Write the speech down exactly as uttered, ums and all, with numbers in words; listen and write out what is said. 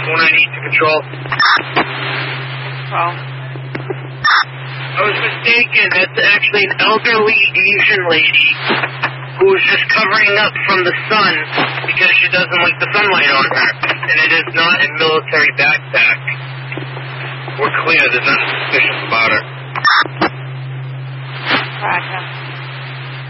four ninety to control. Well. I was mistaken. That's actually an elderly Asian lady who is just covering up from the sun because she doesn't like the sunlight on her. And it is not a military backpack. We're clear. There's nothing suspicious about her. Gotcha.